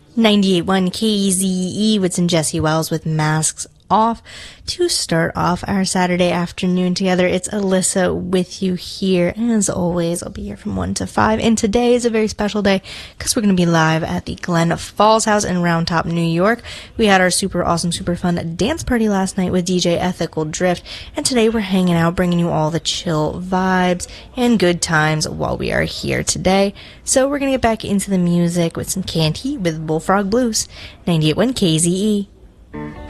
98.1 KZE with some Jesse Wells with Masks Off. To start off our Saturday afternoon together, it's Alyssa with you here. As always, I'll be here from 1 to 5. And today is a very special day because we're going to be live at the Glen Falls House in Round Top, New York. We had our super awesome, super fun dance party last night with DJ Ethical Drift. And today we're hanging out, bringing you all the chill vibes and good times while we are here today. So we're going to get back into the music with some Can't Heat with Bullfrog Blues. 98.1 KZE.